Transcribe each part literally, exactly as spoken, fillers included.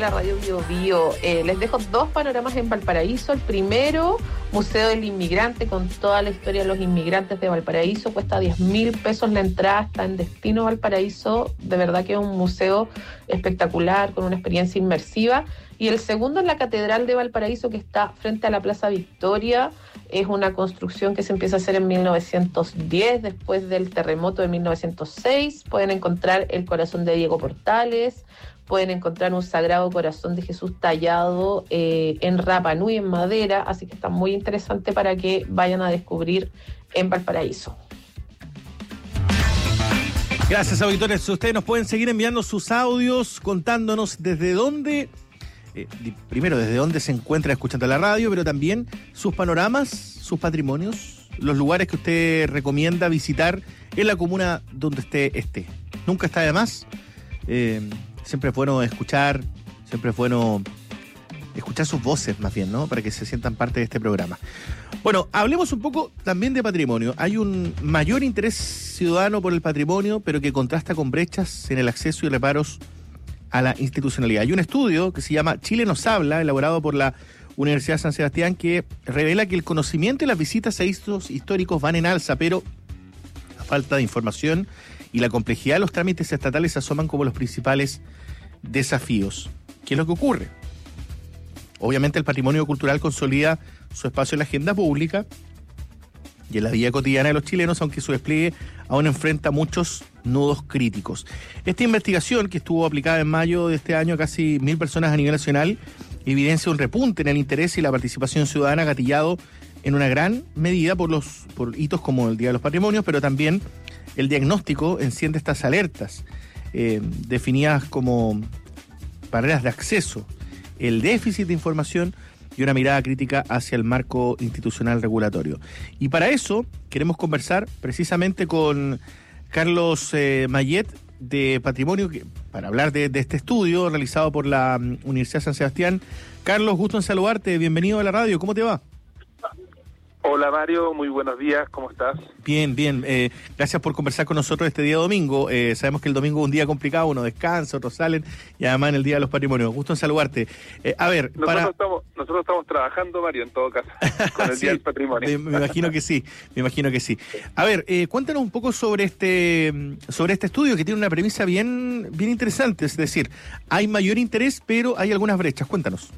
la Radio Bio Bio. Eh, les dejo dos panoramas en Valparaíso. El primero, Museo del Inmigrante, con toda la historia de los inmigrantes de Valparaíso. Cuesta diez mil pesos la entrada, está en Destino Valparaíso. De verdad que es un museo espectacular, con una experiencia inmersiva. Y el segundo es la Catedral de Valparaíso, que está frente a la Plaza Victoria. Es una construcción que se empieza a hacer en mil novecientos diez, después del terremoto de mil novecientos seis. Pueden encontrar el corazón de Diego Portales, pueden encontrar un Sagrado Corazón de Jesús tallado eh, en Rapa Nui, en madera, así que está muy interesante para que vayan a descubrir en Valparaíso. Gracias, auditores. Ustedes nos pueden seguir enviando sus audios, contándonos desde dónde... Eh, primero, desde dónde se encuentra escuchando la radio, pero también sus panoramas, sus patrimonios, los lugares que usted recomienda visitar en la comuna donde usted esté. Nunca está de más. Eh, siempre es bueno escuchar, siempre es bueno escuchar sus voces más bien, ¿no? Para que se sientan parte de este programa. Bueno, hablemos un poco también de patrimonio. Hay un mayor interés ciudadano por el patrimonio, pero que contrasta con brechas en el acceso y reparos a la institucionalidad. Hay un estudio que se llama Chile nos habla, elaborado por la Universidad de San Sebastián, que revela que el conocimiento y las visitas a hitos históricos van en alza, pero la falta de información y la complejidad de los trámites estatales se asoman como los principales desafíos. ¿Qué es lo que ocurre? Obviamente el patrimonio cultural consolida su espacio en la agenda pública y en la vida cotidiana de los chilenos, aunque su despliegue aún enfrenta muchos nudos críticos. Esta investigación, que estuvo aplicada en mayo de este año a casi mil personas a nivel nacional, evidencia un repunte en el interés y la participación ciudadana gatillado en una gran medida por los por hitos como el Día de los Patrimonios, pero también el diagnóstico enciende estas alertas, eh, definidas como barreras de acceso, el déficit de información y una mirada crítica hacia el marco institucional regulatorio. Y para eso queremos conversar precisamente con Carlos eh, Mayet, de Patrimonio, que, para hablar de, de este estudio realizado por la um, Universidad de San Sebastián. Carlos, gusto en saludarte, bienvenido a la radio, ¿cómo te va? Hola Mario, muy buenos días, ¿cómo estás? Bien, bien, eh, gracias por conversar con nosotros este día domingo. Eh, sabemos que el domingo es un día complicado, uno descansa, otros salen, y además en el Día de los Patrimonios. Gusto en saludarte. Eh, a ver, nosotros, para... estamos, nosotros estamos trabajando, Mario, en todo caso, con el sí, Día del Patrimonio. Me, me imagino que sí, me imagino que sí. A ver, eh, cuéntanos un poco sobre este sobre este estudio, que tiene una premisa bien, bien interesante, es decir, hay mayor interés, pero hay algunas brechas. Cuéntanos.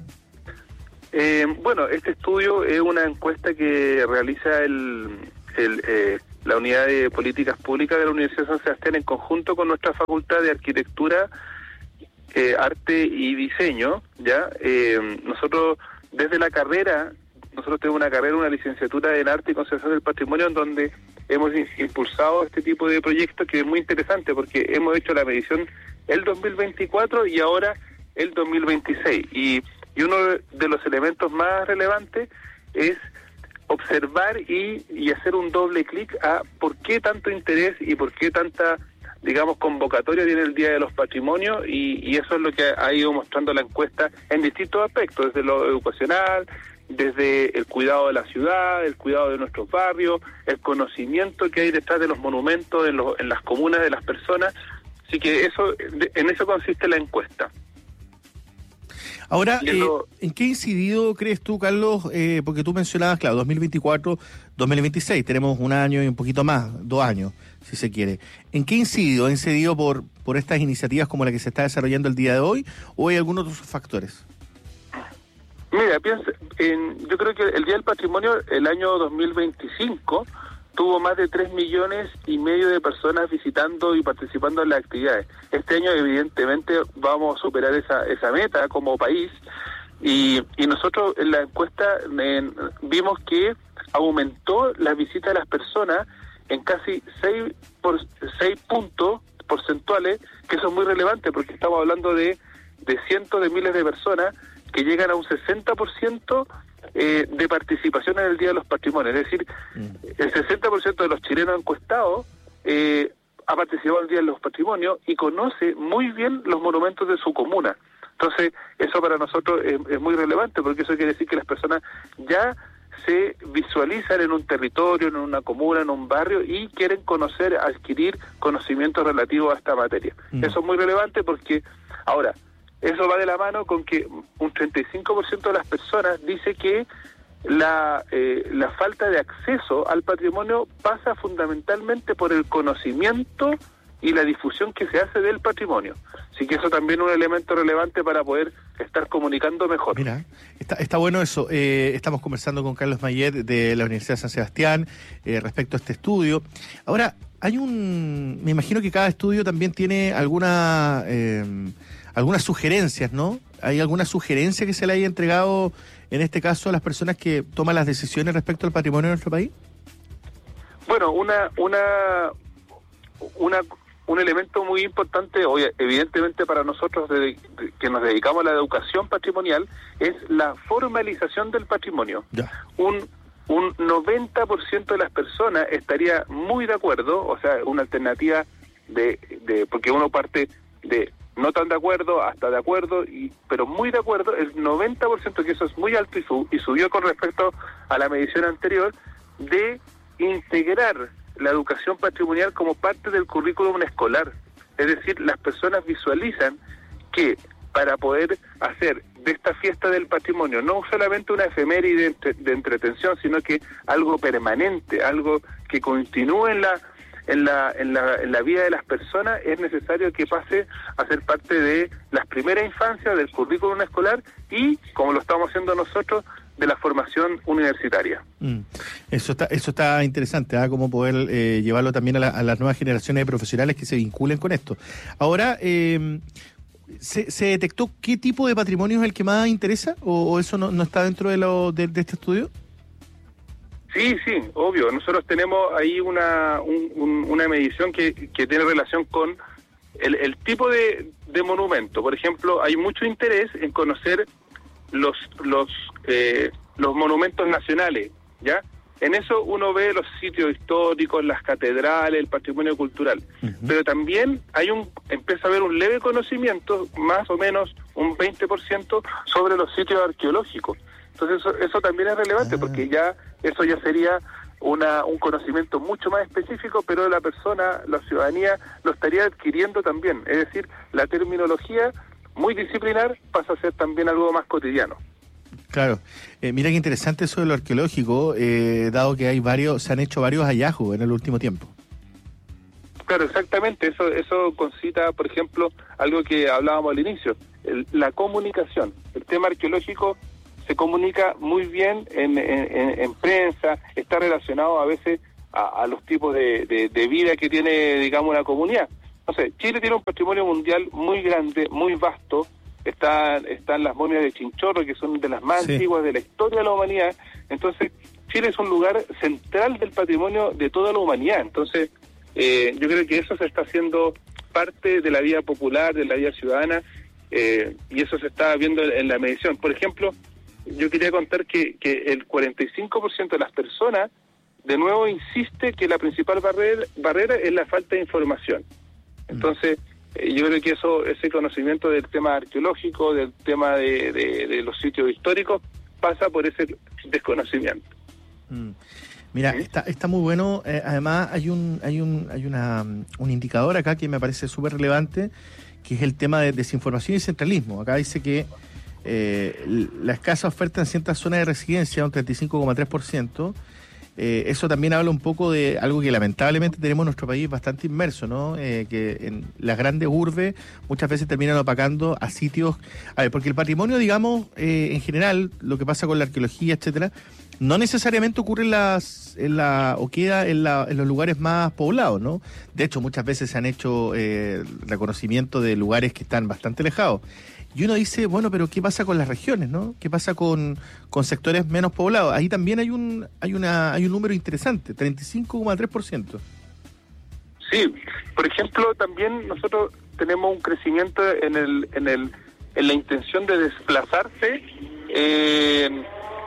Eh, bueno, este estudio es una encuesta que realiza el, el, eh, la Unidad de Políticas Públicas de la Universidad de San Sebastián en conjunto con nuestra Facultad de Arquitectura, eh, Arte y Diseño. Ya, eh, nosotros desde la carrera, nosotros tenemos una carrera, una licenciatura en Arte y Conservación del Patrimonio, en donde hemos impulsado este tipo de proyectos, que es muy interesante porque hemos hecho la medición el dos mil veinticuatro y ahora el dos mil veintiséis. Y Y uno de los elementos más relevantes es observar y, y hacer un doble clic a por qué tanto interés y por qué tanta, digamos, convocatoria tiene el Día de los Patrimonios, y, y eso es lo que ha ido mostrando la encuesta en distintos aspectos, desde lo educacional, desde el cuidado de la ciudad, el cuidado de nuestros barrios, el conocimiento que hay detrás de los monumentos en, los, en las comunas de las personas. Así que eso, en eso consiste la encuesta. Ahora, eh, ¿en qué ha incidido, crees tú, Carlos? Eh, porque tú mencionabas, claro, dos mil veinticuatro, dos mil veintiséis, tenemos un año y un poquito más, dos años, si se quiere. ¿En qué ha incidido? ¿Ha incidido por, por estas iniciativas como la que se está desarrollando el día de hoy, o hay algunos otros factores? Mira, piensa, en, yo creo que el Día del Patrimonio, el año dos mil veinticinco, tuvo más de tres millones y medio de personas visitando y participando en las actividades. Este año, evidentemente, vamos a superar esa esa meta como país, y, y nosotros en la encuesta en, vimos que aumentó las visitas de las personas en casi seis por seis puntos porcentuales, que eso es muy relevante porque estamos hablando de, de cientos de miles de personas que llegan a un sesenta por ciento Eh, de participación en el Día de los Patrimonios. Es decir, mm. el sesenta por ciento de los chilenos encuestados eh, ha participado en el Día de los Patrimonios y conoce muy bien los monumentos de su comuna. Entonces, eso para nosotros es, es muy relevante, porque eso quiere decir que las personas ya se visualizan en un territorio, en una comuna, en un barrio, y quieren conocer, adquirir conocimientos relativos a esta materia. Mm. Eso es muy relevante porque, ahora, eso va de la mano con que un treinta y cinco por ciento de las personas dice que la, eh, la falta de acceso al patrimonio pasa fundamentalmente por el conocimiento y la difusión que se hace del patrimonio. Así que eso también es un elemento relevante para poder estar comunicando mejor. Mira, está, está bueno eso. Eh, estamos conversando con Carlos Mayet de la Universidad de San Sebastián eh, respecto a este estudio. Ahora, hay un... me imagino que cada estudio también tiene alguna, eh, algunas sugerencias, ¿no? ¿Hay alguna sugerencia que se le haya entregado, en este caso, a las personas que toman las decisiones respecto al patrimonio de nuestro país? Bueno, una... una, una un elemento muy importante, hoy evidentemente para nosotros de, de, que nos dedicamos a la educación patrimonial, es la formalización del patrimonio. Ya. Un un noventa por ciento de las personas estaría muy de acuerdo, o sea, una alternativa de, de porque uno parte de no tan de acuerdo hasta de acuerdo, y pero muy de acuerdo, el noventa por ciento, que eso es muy alto y, sub, y subió con respecto a la medición anterior, de integrar la educación patrimonial como parte del currículum escolar. Es decir, las personas visualizan que para poder hacer de esta fiesta del patrimonio no solamente una efeméride de, entre, de entretención, sino que algo permanente, algo que continúe en la, en la en la en la vida de las personas, es necesario que pase a ser parte de las primeras infancias del currículum escolar y, como lo estamos haciendo nosotros, de la formación universitaria. Mm. Eso está eso está interesante, ¿eh? Cómo poder eh, llevarlo también a, la, a las nuevas generaciones de profesionales que se vinculen con esto. Ahora, eh, ¿se, ¿se detectó qué tipo de patrimonio es el que más interesa? ¿O, o eso no, no está dentro de, lo, de, de este estudio? Sí, sí, obvio. Nosotros tenemos ahí una un, un, una medición que, que tiene relación con el, el tipo de, de monumento. Por ejemplo, hay mucho interés en conocer los los eh, los monumentos nacionales, ¿ya? En eso uno ve los sitios históricos, las catedrales, el patrimonio cultural, uh-huh. Pero también hay un empieza a haber un leve conocimiento, más o menos un veinte por ciento, sobre los sitios arqueológicos. Entonces eso, eso también es relevante, uh-huh. Porque ya eso ya sería una un conocimiento mucho más específico, pero la persona, la ciudadanía, lo estaría adquiriendo también. Es decir, la terminología muy disciplinar pasa a ser también algo más cotidiano. Claro, eh, mira qué interesante eso de lo arqueológico, eh, dado que hay varios, se han hecho varios hallazgos en el último tiempo. Claro, exactamente, eso eso concita, por ejemplo, algo que hablábamos al inicio, el, la comunicación. El tema arqueológico se comunica muy bien en, en, en prensa, está relacionado a veces a, a los tipos de, de, de vida que tiene, digamos, una comunidad. No sé, Chile tiene un patrimonio mundial muy grande, muy vasto. Están, están las momias de Chinchorro, que son de las más sí. antiguas de la historia de la humanidad. Entonces, Chile es un lugar central del patrimonio de toda la humanidad. Entonces, eh, yo creo que eso se está haciendo parte de la vida popular, de la vida ciudadana, eh, y eso se está viendo en la medición. Por ejemplo, yo quería contar que, que el cuarenta y cinco por ciento de las personas, de nuevo, insiste que la principal barrera, barrera es la falta de información. Entonces, eh, yo creo que eso, ese conocimiento del tema arqueológico, del tema de, de, de los sitios históricos, pasa por ese desconocimiento. Mm. Mira, ¿sí? está, está muy bueno. Eh, además, hay un hay un hay una un indicador acá que me parece súper relevante, que es el tema de desinformación y centralismo. Acá dice que eh, la escasa oferta en ciertas zonas de residencia, un treinta y cinco coma tres por ciento. Eh, eso también habla un poco de algo que lamentablemente tenemos en nuestro país bastante inmerso, ¿no? Eh, que en las grandes urbes muchas veces terminan opacando a sitios... A ver, porque el patrimonio, digamos, eh, en general, lo que pasa con la arqueología, etcétera, no necesariamente ocurre en las, en la, o queda en, la, en los lugares más poblados, ¿no? De hecho, muchas veces se han hecho eh, reconocimiento de lugares que están bastante alejados. Y uno dice, bueno, pero ¿qué pasa con las regiones, no? ¿Qué pasa con, con sectores menos poblados? Ahí también hay un hay una hay un número interesante, treinta y cinco coma tres por ciento. Sí, por ejemplo, también nosotros tenemos un crecimiento en el en el en la intención de desplazarse eh,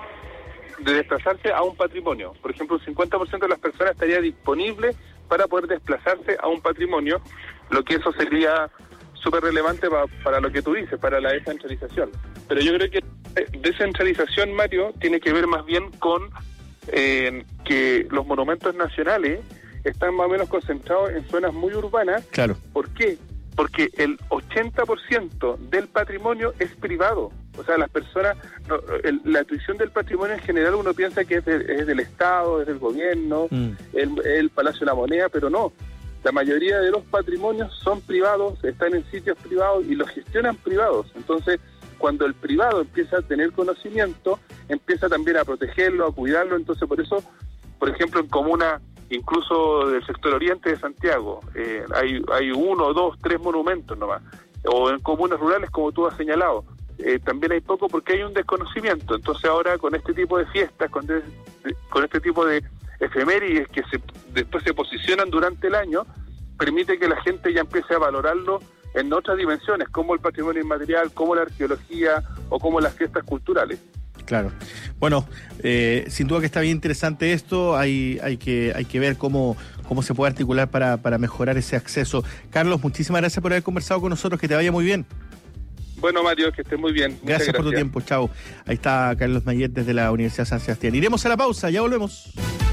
de desplazarse a un patrimonio. Por ejemplo, un cincuenta por ciento de las personas estaría disponible para poder desplazarse a un patrimonio, lo que eso sería súper relevante pa, para lo que tú dices, para la descentralización. Pero yo creo que descentralización, Mario, tiene que ver más bien con eh, que los monumentos nacionales están más o menos concentrados en zonas muy urbanas. Claro. ¿Por qué? porque el ochenta por ciento del patrimonio es privado. O sea, las personas, no, el, la tuición del patrimonio en general uno piensa que es, de, es del Estado, es del gobierno, mm. el, el Palacio de la Moneda, pero no. La mayoría de los patrimonios son privados, están en sitios privados y los gestionan privados. Entonces, cuando el privado empieza a tener conocimiento, empieza también a protegerlo, a cuidarlo. Entonces, por eso, por ejemplo, en comunas, incluso del sector oriente de Santiago, eh, hay, hay uno, dos, tres monumentos nomás. O en comunas rurales, como tú has señalado, eh, también hay poco porque hay un desconocimiento. Entonces ahora con este tipo de fiestas, con, de, de, con este tipo de efemérides que se, después se posicionan durante el año, permite que la gente ya empiece a valorarlo en otras dimensiones, como el patrimonio inmaterial, como la arqueología o como las fiestas culturales. Claro. Bueno, eh, sin duda que está bien interesante esto. Hay, hay que, hay que ver cómo, cómo se puede articular para, para mejorar ese acceso. Carlos, muchísimas gracias por haber conversado con nosotros. Que te vaya muy bien. Bueno, Mario, que estés muy bien. Muchas gracias, gracias por tu tiempo. Chao. Ahí está Carlos Mayet desde la Universidad San Sebastián. Iremos a la pausa, ya volvemos.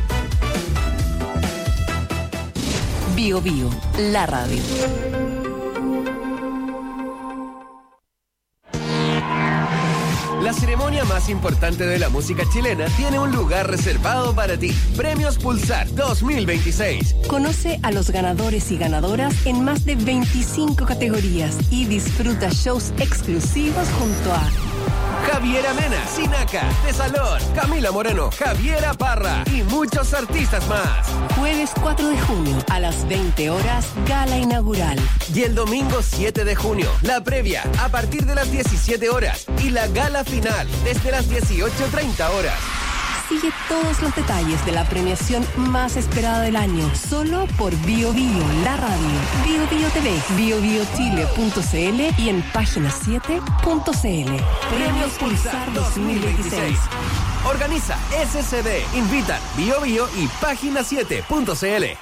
Bio Bio, la radio. La ceremonia más importante de la música chilena tiene un lugar reservado para ti. Premios Pulsar dos mil veintiséis. Conoce a los ganadores y ganadoras en más de veinticinco categorías y disfruta shows exclusivos junto a Javiera Mena, Sinaca, Tesalón, Camila Moreno, Javiera Parra y muchos artistas más. Jueves cuatro de junio a las veinte horas, gala inaugural. Y el domingo siete de junio, la previa a partir de las diecisiete horas y la gala final desde las dieciocho treinta horas. Sigue todos los detalles de la premiación más esperada del año, solo por Bio Bio, la radio, Bio Bio T V, bio bio chile punto c l y en página siete punto c l. Premios Pulsar dos mil veintiséis. Organiza S C D, invitan Bio Bio y página siete punto c l.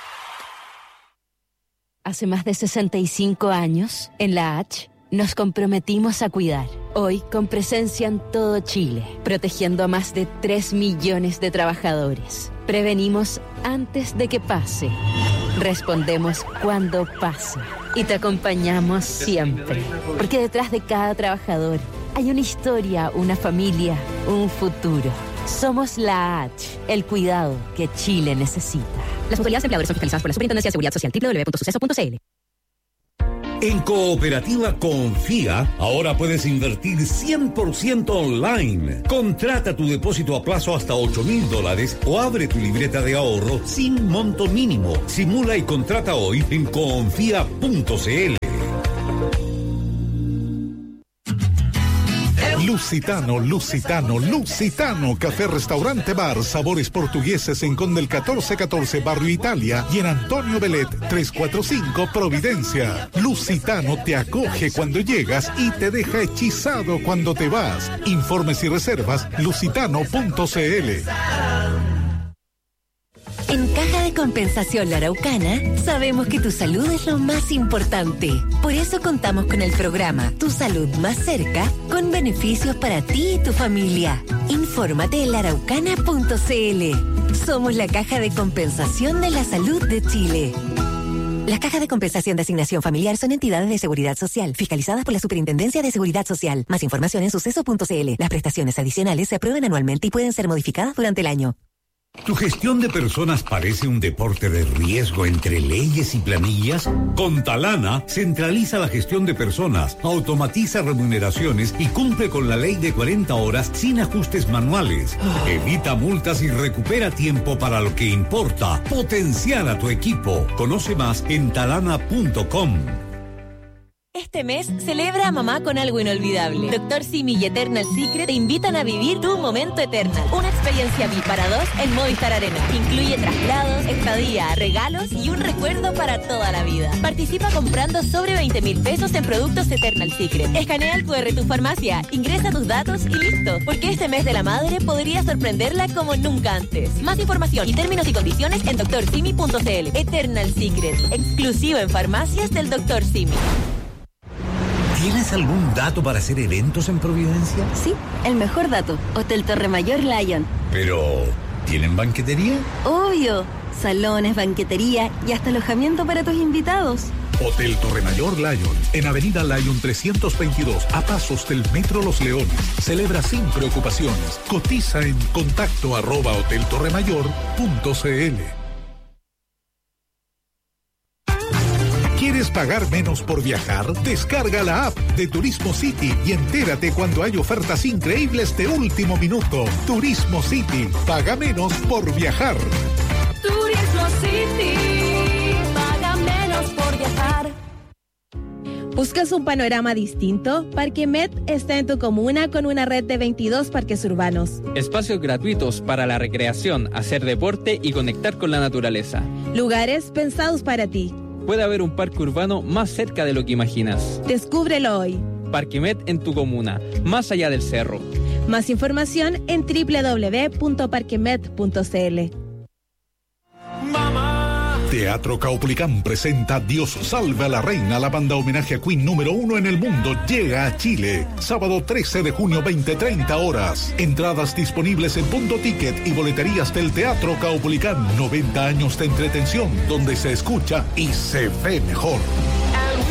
Hace más de sesenta y cinco años, en la H, nos comprometimos a cuidar. Hoy, con presencia en todo Chile, protegiendo a más de tres millones de trabajadores. Prevenimos antes de que pase. Respondemos cuando pase. Y te acompañamos siempre. Porque detrás de cada trabajador hay una historia, una familia, un futuro. Somos la H, el cuidado que Chile necesita. Las autoridades empleadoras son fiscalizadas por la Superintendencia de Seguridad Social. doble u doble u doble u punto suceso punto c l. En Cooperativa Confía, ahora puedes invertir cien por ciento online. Contrata tu depósito a plazo hasta ocho mil dólares o abre tu libreta de ahorro sin monto mínimo. Simula y contrata hoy en confía punto c l. Lusitano, Lusitano, Lusitano, café, restaurante, bar, sabores portugueses en Conde el catorce catorce, Barrio Italia, y en Antonio Belet, trescientos cuarenta y cinco, Providencia. Lusitano te acoge cuando llegas y te deja hechizado cuando te vas. Informes y reservas, lusitano punto c l. En Caja de Compensación La Araucana, sabemos que tu salud es lo más importante. Por eso contamos con el programa Tu Salud Más Cerca, con beneficios para ti y tu familia. Infórmate en la araucana punto c l. Somos la Caja de Compensación de la Salud de Chile. Las cajas de compensación de asignación familiar son entidades de seguridad social, fiscalizadas por la Superintendencia de Seguridad Social. Más información en suceso punto c l. Las prestaciones adicionales se aprueban anualmente y pueden ser modificadas durante el año. ¿Tu gestión de personas parece un deporte de riesgo entre leyes y planillas? Con Talana, centraliza la gestión de personas, automatiza remuneraciones y cumple con la ley de cuarenta horas sin ajustes manuales. Evita multas y recupera tiempo para lo que importa. Potenciar a tu equipo. Conoce más en talana punto com. Este mes, celebra a mamá con algo inolvidable. Doctor Simi y Eternal Secret te invitan a vivir tu momento Eternal. Una experiencia V I P para dos en Movistar Arena. Incluye traslados, estadía, regalos y un recuerdo para toda la vida. Participa comprando sobre veinte mil pesos en productos Eternal Secret. Escanea el cu erre de tu farmacia, ingresa tus datos y listo. Porque este mes de la madre podría sorprenderla como nunca antes. Más información y términos y condiciones en doctor simi punto c l. Eternal Secret, exclusivo en farmacias del doctor Simi. ¿Tienes algún dato para hacer eventos en Providencia? Sí, el mejor dato. Hotel Torre Mayor Lion. Pero, ¿tienen banquetería? Obvio. Salones, banquetería y hasta alojamiento para tus invitados. Hotel Torremayor Lyon, en Avenida Lyon trescientos veintidós, a pasos del Metro Los Leones. Celebra sin preocupaciones. Cotiza en contacto arroba hotel torremayor punto cl. ¿Quieres pagar menos por viajar? Descarga la app de Turismo City y entérate cuando hay ofertas increíbles de último minuto. Turismo City, paga menos por viajar. Turismo City, paga menos por viajar. ¿Buscas un panorama distinto? Parquemet está en tu comuna con una red de veintidós parques urbanos. Espacios gratuitos para la recreación, hacer deporte y conectar con la naturaleza. Lugares pensados para ti. Puede haber un parque urbano más cerca de lo que imaginas. Descúbrelo hoy. Parquemet en tu comuna, más allá del cerro. Más información en doble u doble u doble u punto parquemet punto cl. Teatro Caupolicán presenta Dios salve a la reina. La banda homenaje a Queen número uno en el mundo llega a Chile. Sábado trece de junio, veinte treinta horas. Entradas disponibles en Punto Ticket y boleterías del Teatro Caupolicán. noventa años de entretención donde se escucha y se ve mejor.